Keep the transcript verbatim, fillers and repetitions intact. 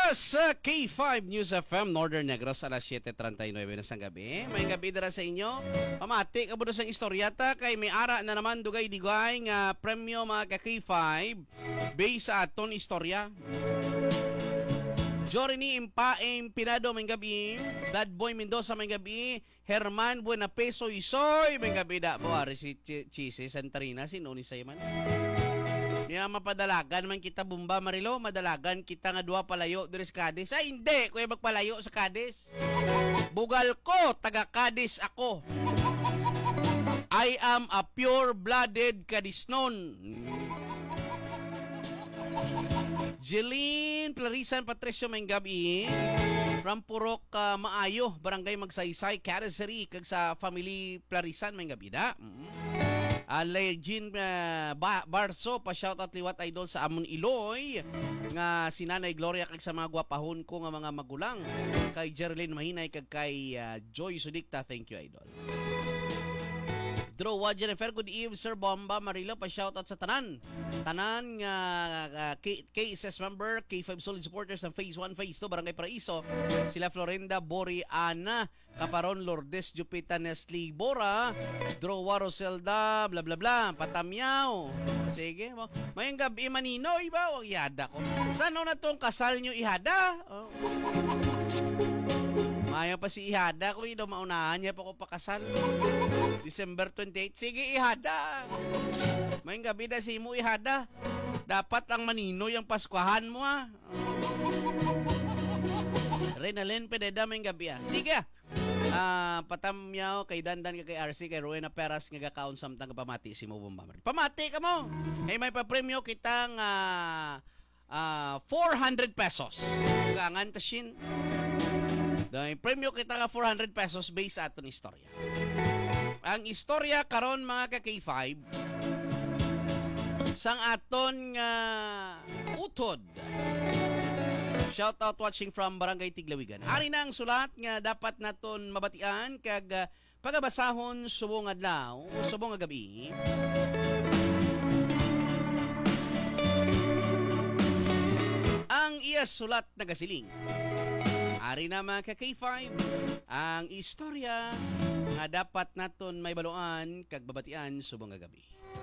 sa K five News F M Northern Negros alas siyete treinta y nueve na sang gabi. May gabi dara sa inyo. Pamati ka sa istoryata kay may ara na naman dugay digay nga premyo mga ka K five based sa aton istorya. Jorini Impaeng Pinado may gabi, Dad Boy Mendoza may gabi, Herman Buenapeso Isoy may gabi da po ari si Chise Santarina sino ni sayo man. Kaya mapadalagan man kita Bumba Marilo, madalagan kita nga duha palayo diri sa Cadiz. Ay hindi, kuya magpalayo sa Cadiz. Bugal ko, taga Cadiz ako. I am a pure-blooded Cadiznon. Jeline Clarisan Patricio may gabi from Purok uh, Maayo, Barangay Magsaysay, Cadiz City, kag sa family Clarisan may gabi da. Mm-hmm. Uh, Legend uh, ba- Barso pa shoutout liwat idol sa Amon Iloy nga si Nanay Gloria kag sa mga gwapahon ko nga mga magulang kay Jerlyn Mahinay kag kay uh, Joy Sudikta, thank you idol. Drew Jennifer, good eve Sir Bomba Marilo, pa shoutout sa tanan tanan nga uh, K- KSS member, K five solid supporters ng Phase one, Phase two, Barangay Paraiso, sila Florinda Bori Ana Caparon, Lourdes Jupita Nestle Bora, Drowa Roselda bla bla bla, Patamyaw. Sige mo, mayang gabi maninoy ba wag yada ko sano na tong kasal nyo ihada. Oh. Maya pa si ihada ko, ino maunahan niya pa ko pakasal. December twenty-eighth. Sige, ihada. Mayang gabi na si mo ihada. Dapat ang maninoy ang Paskwahan mo, ha. Renalyn Pineda, mayang gabi, ha. Sige, ha. Uh, patamyaw kay Dandan kay R C kay Rowena Peras nga gakaon samtang pamati si mo Bomba. Pamati ka mo. Hey, may pa-premyo kitang uh, uh, four hundred pesos. Gangan tashin. Dahil premyo kita nga four hundred pesos based sa aton istorya. Ang istorya karon mga ka K five sang aton nga uh, utod. Shout out watching from Barangay Tiglawigan. Ari na ang sulat nga dapat naton mabatian kag uh, pagabasahon subong adlaw o subong nga gabi. Ang iya sulat na gasiling. Ari na mga ka K five ang istorya nga dapat naton may baluan kag babatian subong nga gabi.